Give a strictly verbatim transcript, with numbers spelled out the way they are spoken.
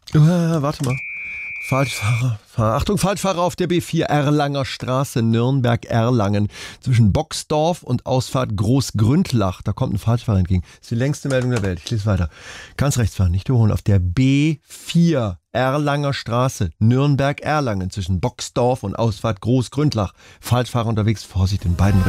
Äh, warte mal. Falschfahrer. Fahr- Achtung, Falschfahrer auf der B vier Erlanger Straße, Nürnberg-Erlangen. Zwischen Boxdorf und Ausfahrt Großgründlach. Da kommt ein Falschfahrer entgegen. Das ist die längste Meldung der Welt. Ich lese weiter. Ganz rechts fahren, nicht überholen. Auf der B vier Erlanger Straße, Nürnberg-Erlangen. Zwischen Boxdorf und Ausfahrt Großgründlach. Falschfahrer unterwegs. Vorsicht in beiden Richtungen.